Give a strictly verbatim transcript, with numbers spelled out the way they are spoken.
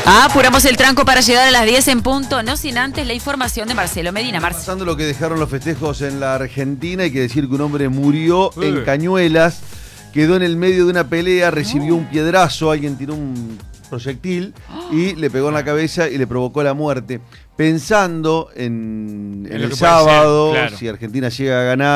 Apuramos el tranco para llegar a las diez en punto, no sin antes la información de Marcelo Medina. Marcelo. Pasando lo que dejaron los festejos en la Argentina, hay que decir que un hombre murió eh. en Cañuelas, quedó en el medio de una pelea, recibió no. un piedrazo, alguien tiró un proyectil y le pegó en la cabeza y le provocó la muerte. Pensando en, en, en el sábado, claro. si Argentina llega a ganar.